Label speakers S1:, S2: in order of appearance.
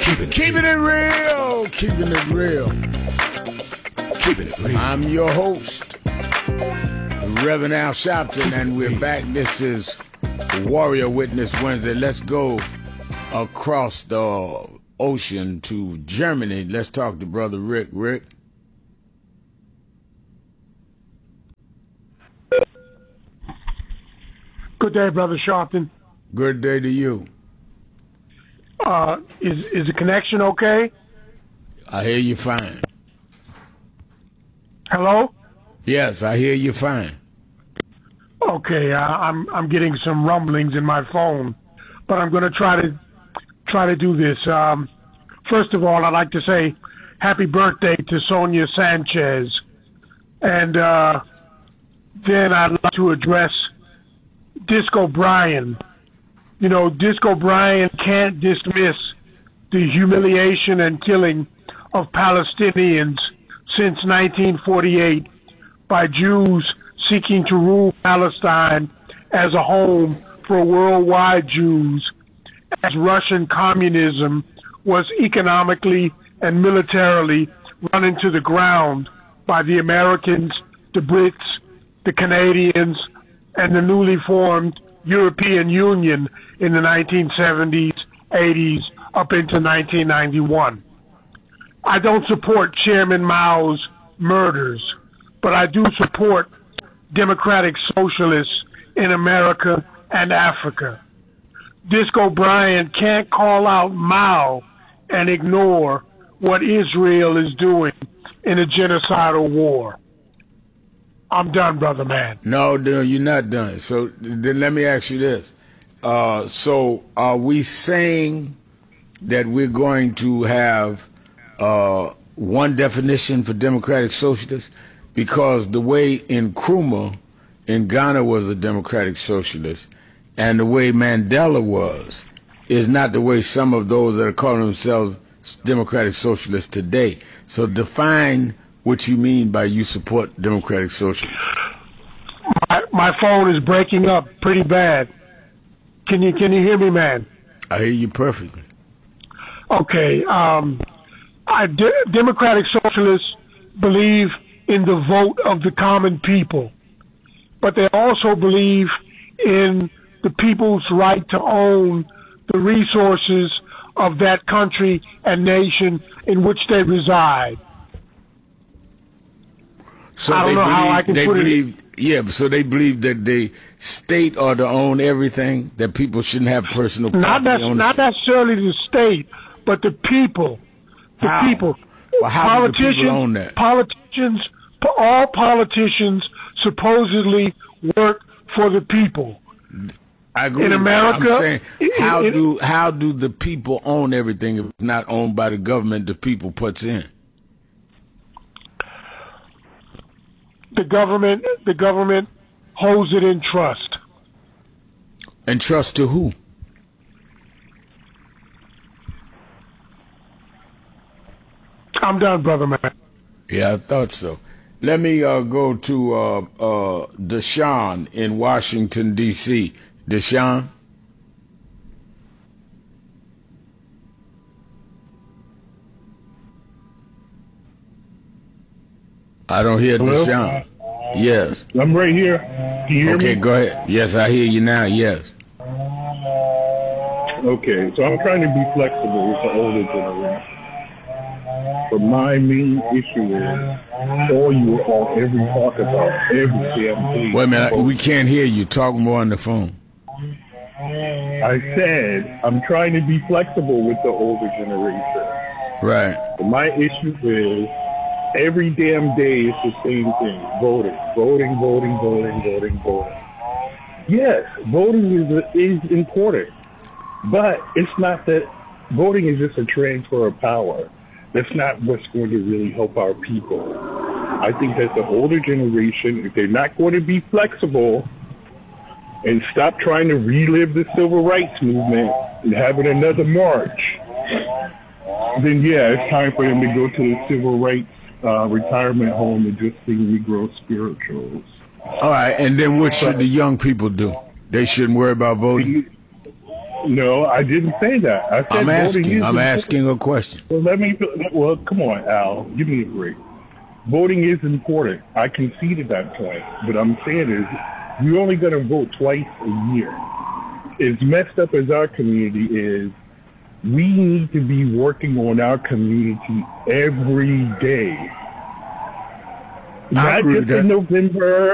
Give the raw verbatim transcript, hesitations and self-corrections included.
S1: Keeping it real, keeping it real. Keeping it real. I'm your host, Reverend Al Sharpton, and we're back. This is Warrior Witness Wednesday. Let's go across the ocean to Germany. Let's talk to Brother Rick. Rick?
S2: Good day, Brother Sharpton.
S1: Good day to you.
S2: Uh, is is the connection okay?
S1: I hear you fine.
S2: Hello?
S1: Yes, I hear you fine.
S2: Okay, uh, I'm I'm getting some rumblings in my phone, but I'm going to try to try to do this. Um, first of all, I'd like to say happy birthday to Sonia Sanchez, and uh, then I'd like to address Disco Brian. You know, Disco Brian can't dismiss the humiliation and killing of Palestinians since nineteen forty-eight by Jews seeking to rule Palestine as a home for worldwide Jews, as Russian communism was economically and militarily run into the ground by the Americans, the Brits, the Canadians, and the newly formed European Union in the nineteen seventies, eighties, up into nineteen ninety-one. I don't support Chairman Mao's murders, but I do support democratic socialists in America and Africa. Disco Brian can't call out Mao and ignore what Israel is doing in a genocidal war. I'm done, brother man.
S1: No, no, you're not done. So then let me ask you this. Uh, so are we saying that we're going to have uh, one definition for democratic socialists? Because the way Nkrumah in Ghana was a democratic socialist and the way Mandela was is not the way some of those that are calling themselves democratic socialists today. So define what you mean by you support democratic socialism.
S2: My, my phone is breaking up pretty bad. Can you can you hear me, man?
S1: I hear you perfectly.
S2: Okay. Um, I, de- democratic socialists believe in the vote of the common people, but they also believe in the people's right to own the resources of that country and nation in which they reside.
S1: So
S2: I don't
S1: they
S2: know
S1: believe,
S2: how I can
S1: they
S2: put
S1: believe,
S2: it.
S1: Yeah, so they believe that the state ought to own everything, that people shouldn't have personal property
S2: Not, nec-
S1: ownership.
S2: not necessarily the state, but the people. The
S1: How?
S2: people.
S1: Well, how do the people own that?
S2: Politicians, all politicians supposedly work for the people.
S1: I agree.
S2: In America,
S1: I'm saying, how
S2: it,
S1: do how do the people own everything if it's not owned by the government the people puts in?
S2: The government, the government holds it in trust.
S1: And trust to who?
S2: I'm done, brother man.
S1: Yeah, I thought so. Let me uh, go to uh, uh, Deshaun in Washington, D C Deshaun? I don't hear
S3: Hello?
S1: Deshaun. Yes.
S3: I'm right here. Can you hear
S1: Okay,
S3: me?
S1: go ahead. Yes, I hear you now. Yes.
S3: Okay, so I'm trying to be flexible with the older generation. But my main issue is all you all every talk about every damn thing.
S1: Wait a minute. We can't hear you. Talk more on the phone.
S3: I said I'm trying to be flexible with the older generation.
S1: Right.
S3: But my issue is every damn day is the same thing. Voting, voting, voting, voting, voting, voting. Yes, voting is is important. But it's not that voting is just a transfer of power. That's not what's going to really help our people. I think that the older generation, if they're not going to be flexible and stop trying to relive the civil rights movement and having another march, then yeah, it's time for them to go to the civil rights uh, retirement home and just sing Negro spirituals.
S1: All right, and then what should the young people do? They shouldn't worry about voting?
S3: No, I didn't say that. I said
S1: I'm
S3: voting
S1: asking.
S3: is
S1: I'm
S3: important.
S1: asking a question.
S3: Well, let me. Well, come on, Al. Give me a break. Voting is important. I conceded that point. But I'm saying is, we're only going to vote twice a year. As messed up as our community is, we need to be working on our community every day.
S1: I
S3: Not
S1: agree
S3: just
S1: with
S3: in
S1: that.
S3: November